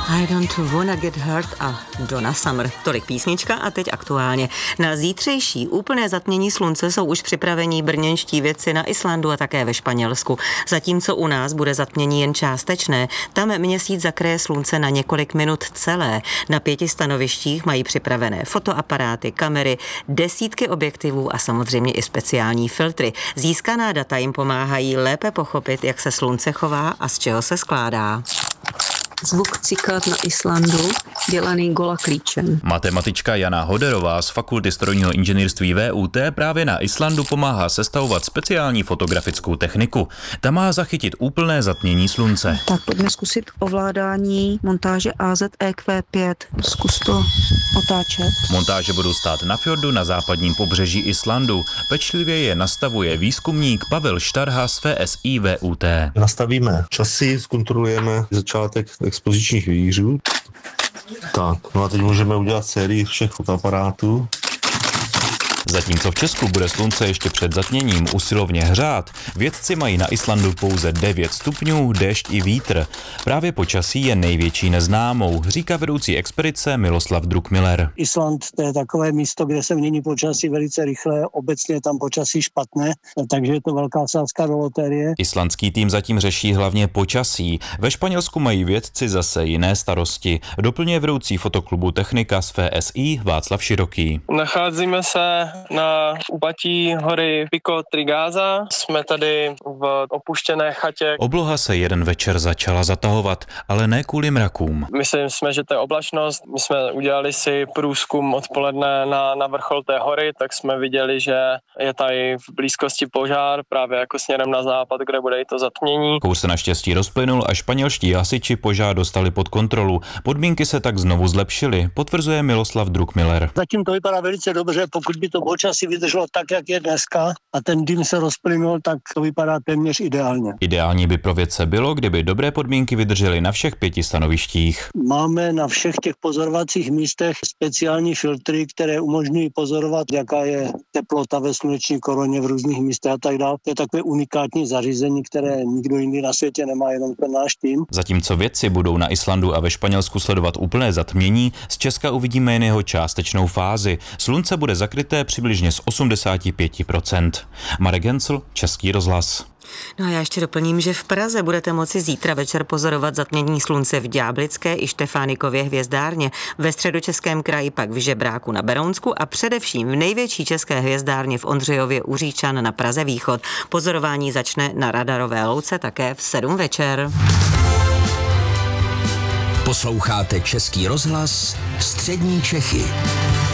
I don't wanna get hurt a Donna Summer. Tolik písnička a teď aktuálně. Na zítřejší úplné zatmění slunce jsou už připravení brněnští vědci na Islandu a také ve Španělsku. Zatímco u nás bude zatmění jen částečné, tam měsíc zakryje slunce na několik minut celé. Na 5 stanovištích mají připravené fotoaparáty, kamery, desítky objektivů a samozřejmě i speciální filtry. Získaná data jim pomáhají lépe pochopit, jak se slunce chová a z čeho se skládá. Zvuk cikád na Islandu, dělaný gola klíčem. Matematička Jana Hoderová z Fakulty strojního inženýrství VUT právě na Islandu pomáhá sestavovat speciální fotografickou techniku. Ta má zachytit úplné zatmění slunce. Tak pojďme zkusit ovládání montáže AZEQ5. Zkus to otáčet. Montáže budou stát na fjordu na západním pobřeží Islandu. Pečlivě je nastavuje výzkumník Pavel Štarha z FSI VUT. Nastavíme časy, zkontrolujeme začátek expozičních výřů. Tak, no a teď můžeme udělat sérii všech fotoaparátů. Zatímco v Česku bude slunce ještě před zatměním usilovně hřát, vědci mají na Islandu pouze 9 stupňů, déšť i vítr. Právě počasí je největší neznámou, říká vedoucí expedice Miloslav Druckmiller. Island to je takové místo, kde se mění počasí velice rychle, obecně je tam počasí špatné, takže je to velká sázka do loterie. Islandský tým zatím řeší hlavně počasí. Ve Španělsku mají vědci zase jiné starosti. Doplňuje vedoucí fotoklubu Technika z FSI Václav Široký. Nacházíme se na úpatí hory Pico Trigaza. Jsme tady v opuštěné chatě. Obloha se jeden večer začala zatahovat, ale ne kvůli mrakům. Myslím, že to je oblačnost. My jsme udělali si průzkum odpoledne na vrchol té hory, tak jsme viděli, že je tady v blízkosti požár, právě jako směrem na západ, kde bude i to zatmění. Kouř se naštěstí rozplynul a španělští hasiči požár dostali pod kontrolu. Podmínky se tak znovu zlepšily, potvrzuje Miloslav Druckmiller. Zatím to vypadá velice dobře, pokud by to počasí vydrželo tak, jak je dneska a ten dým se rozplynul, tak to vypadá téměř ideálně. Ideální by pro vědce bylo, kdyby dobré podmínky vydržely na všech 5 stanovištích. Máme na všech těch pozorovacích místech speciální filtry, které umožňují pozorovat, jaká je teplota ve sluneční koroně v různých místech a tak dále. To je takové unikátní zařízení, které nikdo jiný na světě nemá, jenom ten náš tým. Zatímco vědci budou na Islandu a ve Španělsku sledovat úplné zatmění, z Česka uvidíme jen jeho částečnou fázi. Slunce bude zakryté přibližně z 85%. Marek Hencl, Český rozhlas. No a já ještě doplním, že v Praze budete moci zítra večer pozorovat zatmění slunce v Ďáblické i Štefánikově hvězdárně, ve Středočeském kraji pak v Žebráku na Berounsku a především v největší české hvězdárně v Ondřejově u Říčan na Praze východ. Pozorování začne na radarové louce také v 7 večer. Posloucháte Český rozhlas Střední Čechy.